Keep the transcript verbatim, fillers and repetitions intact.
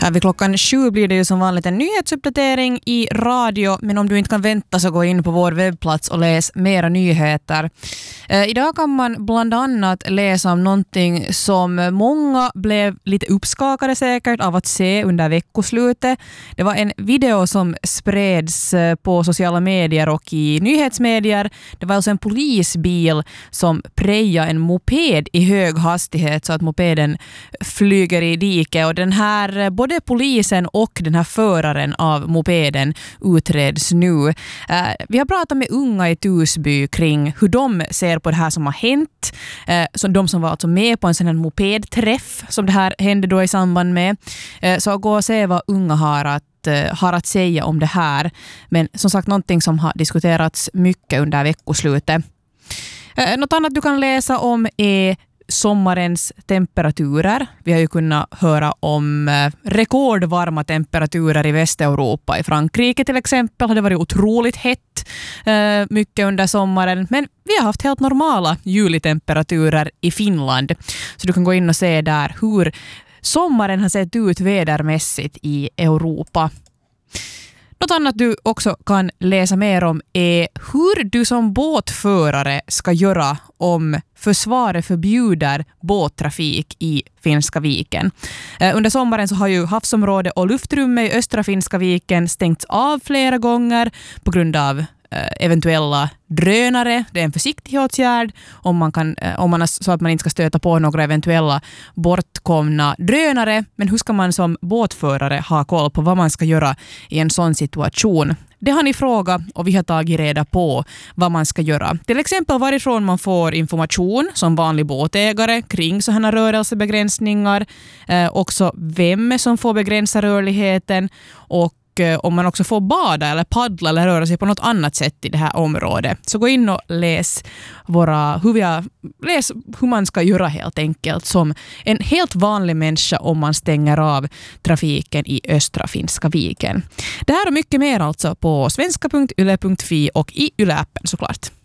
Vid klockan sju blir det ju som vanligt en nyhetsuppdatering i radio, men om du inte kan vänta så gå in på vår webbplats och läs mera nyheter. Eh, idag kan man bland annat läsa om någonting som många blev lite uppskakade säkert av att se under veckoslutet. Det var en video som spreds på sociala medier och i nyhetsmedier. Det var alltså en polisbil som prejade en moped i hög hastighet så att mopeden flyger i diket, och den här både polisen och den här föraren av mopeden utreds nu. Eh, vi har pratat med unga i Tusby kring hur de ser på det här som har hänt. Eh, så de som var alltså med på en sån här mopedträff som det här hände då i samband med. Eh, så gå och se vad unga har att, eh, har att säga om det här. Men som sagt, någonting som har diskuterats mycket under veckoslutet. Eh, något annat du kan läsa om är sommarens temperaturer. Vi har ju kunnat höra om eh, rekordvarma temperaturer i Västeuropa. I Frankrike till exempel har det varit otroligt hett eh, mycket under sommaren. Men vi har haft helt normala julitemperaturer i Finland. Så du kan gå in och se där hur sommaren har sett ut vädermässigt i Europa. Något annat du också kan läsa mer om är hur du som båtförare ska göra om försvaret förbjuder båttrafik i Finska viken. Eh, under sommaren så har ju havsområde och luftrummet i östra Finska viken stängts av flera gånger på grund av eh, eventuella drönare. Det är en försiktighetsåtgärd om man kan, eh, om man har, så att man inte ska stöta på några eventuella bortkomna drönare. Men hur ska man som båtförare ha koll på vad man ska göra i en sån situation? Det har ni frågat och vi har tagit reda på vad man ska göra. Till exempel varifrån man får information som vanlig båtägare kring sådana rörelsebegränsningar. Eh, också vem som får begränsa rörligheten och om man också får bada eller paddla eller röra sig på något annat sätt i det här området. Så gå in och läs, våra, hur, vi har, läs hur man ska göra helt enkelt som en helt vanlig människa om man stänger av trafiken i östra Finska viken. Det här och mycket mer alltså på svenska punkt yle punkt fi och i Yle-appen såklart.